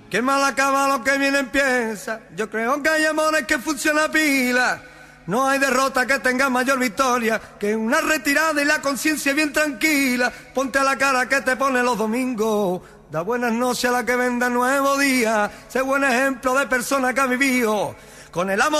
Que mal acaba lo que bien empieza. Yo creo que hay amores que funciona pila. No hay derrota que tenga mayor victoria que una retirada y la conciencia bien tranquila. Ponte a la cara que te pone los domingos. Da buenas noches a la que venda nuevo día. Sé buen ejemplo de persona que ha vivido con el amor.